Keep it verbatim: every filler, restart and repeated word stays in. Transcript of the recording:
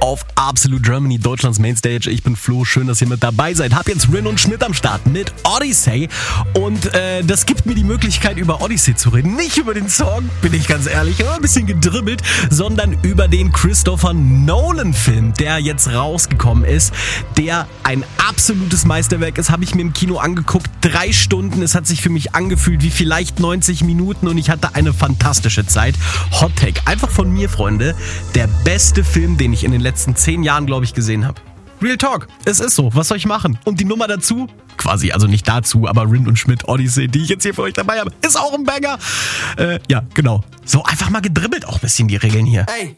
auf Absolute Germany, Deutschlands Mainstage. Ich bin Flo, schön, dass ihr mit dabei seid. Hab jetzt Rin und Schmidt am Start mit Odyssey und äh, das gibt mir die Möglichkeit, über Odyssey zu reden. Nicht über den Song, bin ich ganz ehrlich, ein bisschen gedribbelt, sondern über den Christopher Nolan-Film, der jetzt rausgekommen ist, der ein absolutes Meisterwerk ist. Habe ich mir im Kino angeguckt, drei Stunden. Es hat sich für mich angefühlt wie vielleicht neunzig Minuten und ich hatte eine fantastische Zeit. Hot Take, einfach von mir, Freunde, der beste Film, den ich in den letzten zehn Jahren, glaube ich, gesehen habe. Real Talk, es ist so, was soll ich machen? Und die Nummer dazu, quasi, also nicht dazu, aber Rin und Schmidt Odyssey, die ich jetzt hier für euch dabei habe, ist auch ein Banger. Äh, ja, genau. So, einfach mal gedribbelt auch ein bisschen die Regeln hier. Ey,